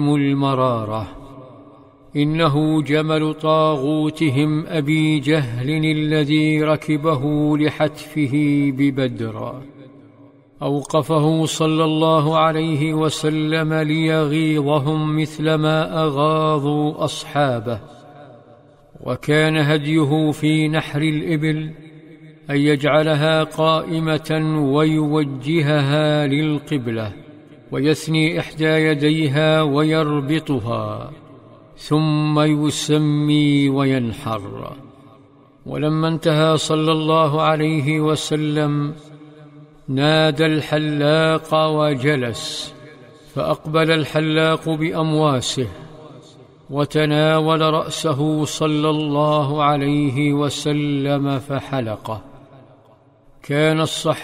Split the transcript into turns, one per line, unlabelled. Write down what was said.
المرارة. إنه جمل طاغوتهم أبي جهل الذي ركبه لحتفه ببدر. أوقفه صلى الله عليه وسلم ليغيظهم مثلما أغاظوا أصحابه. وكان هديه في نحر الإبل أن يجعلها قائمة ويوجهها للقبلة، ويثني إحدى يديها ويربطها، ثم يسمي وينحر. ولما انتهى صلى الله عليه وسلم نادى الحلاق وجلس، فأقبل الحلاق بأمواسه وتناول رأسه صلى الله عليه وسلم فحلقه. كان الصحابة